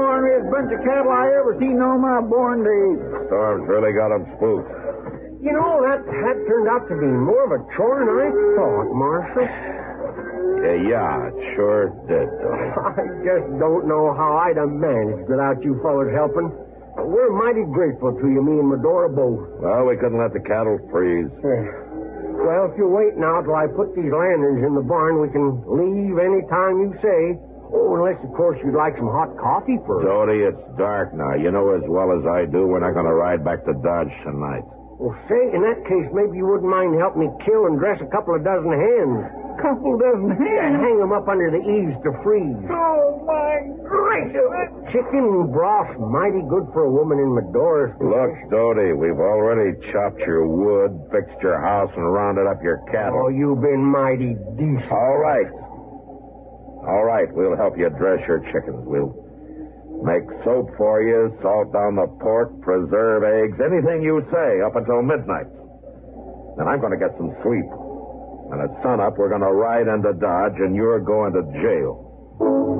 orneriest bunch of cattle I ever seen on my born days. Storm's really got 'em spooked. You know, that turned out to be more of a chore than I thought, Marshal. Yeah, it sure did, Tony. I just don't know how I'd have managed without you fellas helping. We're mighty grateful to you, me and Medora both. Well, we couldn't let the cattle freeze. Well, if you wait now till I put these lanterns in the barn, we can leave any time you say. Oh, unless, of course, you'd like some hot coffee first. Jody, it's dark now. You know as well as I do we're not going to ride back to Dodge tonight. Well, say, in that case, maybe you wouldn't mind helping me kill and dress a couple of dozen hens. Couple dozen hens? Hang them up under the eaves to freeze. Oh, my gracious. Chicken broth's mighty good for a woman in Medora's position. Look, Dodie, we've already chopped your wood, fixed your house, and rounded up your cattle. Oh, you've been mighty decent. All right. All right, we'll help you dress your chickens. We'll make soap for you, salt down the pork, preserve eggs, anything you say up until midnight. Then I'm going to get some sleep. And at sunup, we're going to ride into Dodge, and you're going to jail.